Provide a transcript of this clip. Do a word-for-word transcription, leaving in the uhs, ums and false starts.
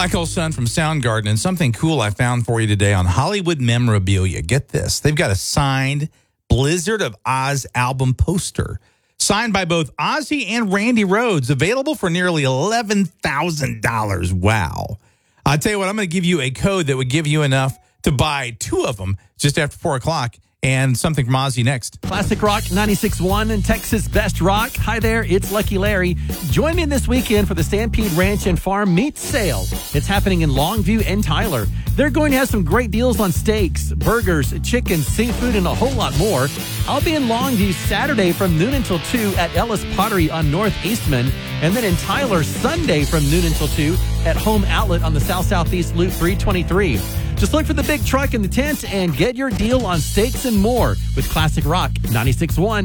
Black Hole Sun from Soundgarden, and something cool I found for you today on Hollywood Memorabilia. Get this. They've got a signed Blizzard of Oz album poster signed by both Ozzy and Randy Rhoads, available for nearly eleven thousand dollars. Wow. I'll tell you what, I'm going to give you a code that would give you enough to buy two of them just after four o'clock. And something from Ozzy next. Classic Rock ninety-six point one and Texas Best Rock. Hi there, it's Lucky Larry. Join me this weekend for the Stampede Ranch and Farm Meat Sale. It's happening in Longview and Tyler. They're going to have some great deals on steaks, burgers, chicken, seafood, and a whole lot more. I'll be in Longview Saturday from noon until two at Ellis Pottery on North Eastman, and then in Tyler Sunday from noon until two at Home Outlet on the South-Southeast Loop three twenty-three. Just look for the big truck in the tent and get your deal on steaks and more with Classic Rock ninety-six point one.